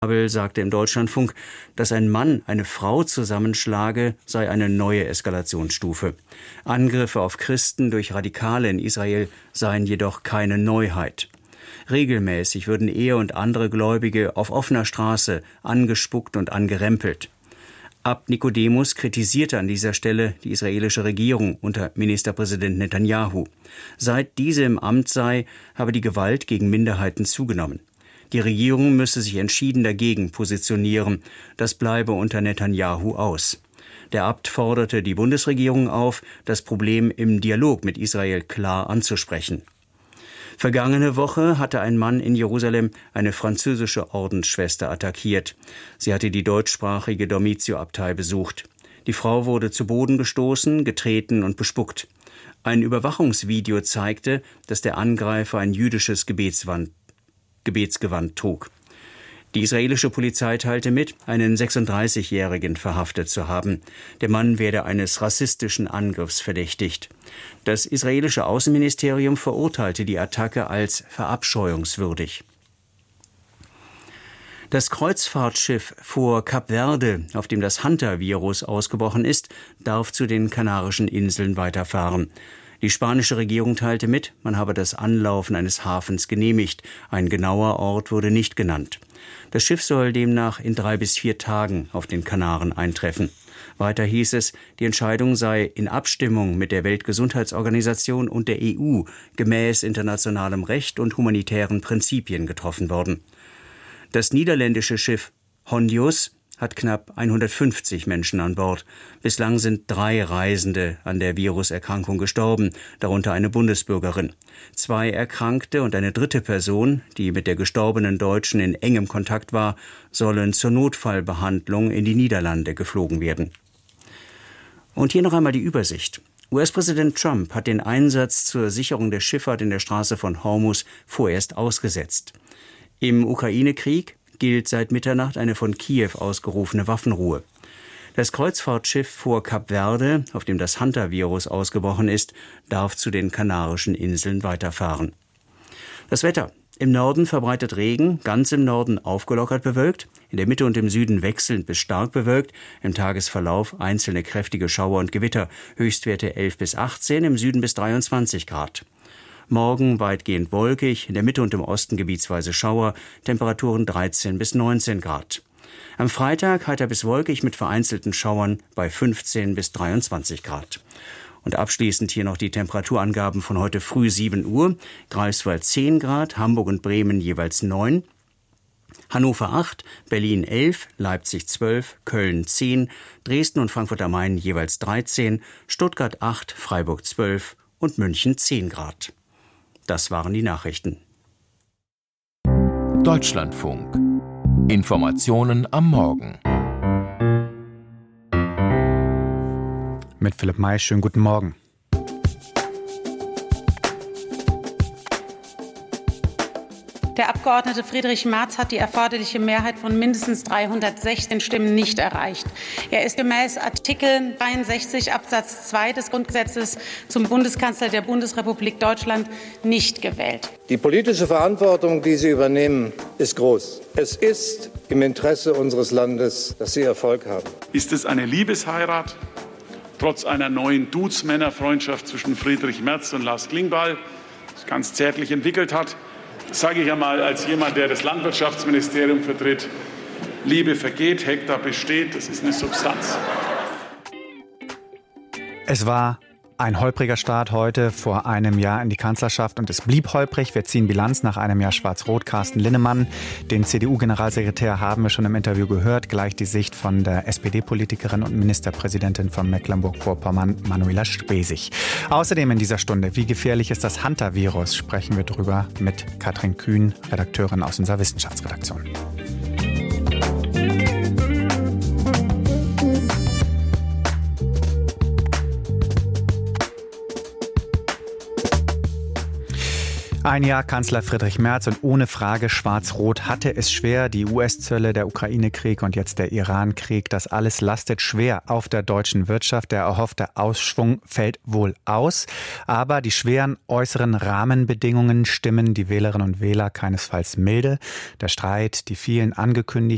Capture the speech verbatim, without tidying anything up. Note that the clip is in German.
Abel sagte im Deutschlandfunk, dass ein Mann eine Frau zusammenschlage, sei eine neue Eskalationsstufe. Angriffe auf Christen durch Radikale in Israel seien jedoch keine Neuheit. Regelmäßig würden er und andere Gläubige auf offener Straße angespuckt und angerempelt. Abt Nikodemus kritisierte an dieser Stelle die israelische Regierung unter Ministerpräsident Netanyahu. Seit diese im Amt sei, habe die Gewalt gegen Minderheiten zugenommen. Die Regierung müsse sich entschieden dagegen positionieren. Das bleibe unter Netanyahu aus. Der Abt forderte die Bundesregierung auf, das Problem im Dialog mit Israel klar anzusprechen. Vergangene Woche hatte ein Mann in Jerusalem eine französische Ordensschwester attackiert. Sie hatte die deutschsprachige Dormitio-Abtei besucht. Die Frau wurde zu Boden gestoßen, getreten und bespuckt. Ein Überwachungsvideo zeigte, dass der Angreifer ein jüdisches Gebetswand Gebetsgewand trug. Die israelische Polizei teilte mit, einen sechsunddreißigjährigen verhaftet zu haben. Der Mann werde eines rassistischen Angriffs verdächtigt. Das israelische Außenministerium verurteilte die Attacke als verabscheuungswürdig. Das Kreuzfahrtschiff vor Kap Verde, auf dem das Hunter-Virus ausgebrochen ist, darf zu den Kanarischen Inseln weiterfahren. Die spanische Regierung teilte mit, man habe das Anlaufen eines Hafens genehmigt. Ein genauer Ort wurde nicht genannt. Das Schiff soll demnach in drei bis vier Tagen auf den Kanaren eintreffen. Weiter hieß es, die Entscheidung sei in Abstimmung mit der Weltgesundheitsorganisation und der E U gemäß internationalem Recht und humanitären Prinzipien getroffen worden. Das niederländische Schiff Hondius hat knapp hundertfünfzig Menschen an Bord. Bislang sind drei Reisende an der Viruserkrankung gestorben, darunter eine Bundesbürgerin. Zwei Erkrankte und eine dritte Person, die mit der gestorbenen Deutschen in engem Kontakt war, sollen zur Notfallbehandlung in die Niederlande geflogen werden. Und hier noch einmal die Übersicht. U S-Präsident Trump hat den Einsatz zur Sicherung der Schifffahrt in der Straße von Hormuz vorerst ausgesetzt. Im Ukraine-Krieg gilt seit Mitternacht eine von Kiew ausgerufene Waffenruhe. Das Kreuzfahrtschiff vor Kap Verde, auf dem das Hunter-Virus ausgebrochen ist, darf zu den Kanarischen Inseln weiterfahren. Das Wetter. Im Norden verbreitet Regen, ganz im Norden aufgelockert bewölkt, in der Mitte und im Süden wechselnd bis stark bewölkt, im Tagesverlauf einzelne kräftige Schauer und Gewitter, Höchstwerte elf bis achtzehn, im Süden bis dreiundzwanzig Grad. Morgen weitgehend wolkig, in der Mitte und im Osten gebietsweise Schauer, Temperaturen dreizehn bis neunzehn Grad. Am Freitag heiter bis wolkig mit vereinzelten Schauern bei fünfzehn bis dreiundzwanzig Grad. Und abschließend hier noch die Temperaturangaben von heute früh sieben Uhr. Greifswald zehn Grad, Hamburg und Bremen jeweils neun, Hannover acht, Berlin elf, Leipzig zwölf, Köln zehn, Dresden und Frankfurt am Main jeweils dreizehn, Stuttgart acht, Freiburg zwölf und München zehn Grad. Das waren die Nachrichten. Deutschlandfunk. Informationen am Morgen. Mit Philipp May, schönen guten Morgen. Der Abgeordnete Friedrich Merz hat die erforderliche Mehrheit von mindestens dreihundertsechzehn Stimmen nicht erreicht. Er ist gemäß Artikel dreiundsechzig Absatz zwei des Grundgesetzes zum Bundeskanzler der Bundesrepublik Deutschland nicht gewählt. Die politische Verantwortung, die Sie übernehmen, ist groß. Es ist im Interesse unseres Landes, dass Sie Erfolg haben. Ist es eine Liebesheirat? Trotz einer neuen Duz-Männer-Freundschaft zwischen Friedrich Merz und Lars Klingbeil, die sich ganz zärtlich entwickelt hat, sage ich einmal als jemand, der das Landwirtschaftsministerium vertritt: Liebe vergeht, Hektar besteht, das ist eine Substanz. Es war ein holpriger Start heute vor einem Jahr in die Kanzlerschaft und es blieb holprig. Wir ziehen Bilanz nach einem Jahr Schwarz-Rot. Carsten Linnemann, den C D U-Generalsekretär, haben wir schon im Interview gehört. Gleich die Sicht von der S P D-Politikerin und Ministerpräsidentin von Mecklenburg-Vorpommern, Manuela Schwesig. Außerdem in dieser Stunde, wie gefährlich ist das Hunter-Virus, sprechen wir drüber mit Katrin Kühn, Redakteurin aus unserer Wissenschaftsredaktion. Ein Jahr Kanzler Friedrich Merz und ohne Frage Schwarz-Rot hatte es schwer. Die U S-Zölle, der Ukraine-Krieg und jetzt der Iran-Krieg, das alles lastet schwer auf der deutschen Wirtschaft. Der erhoffte Ausschwung fällt wohl aus. Aber die schweren äußeren Rahmenbedingungen stimmen die Wählerinnen und Wähler keinesfalls milde. Der Streit, die vielen angekündigten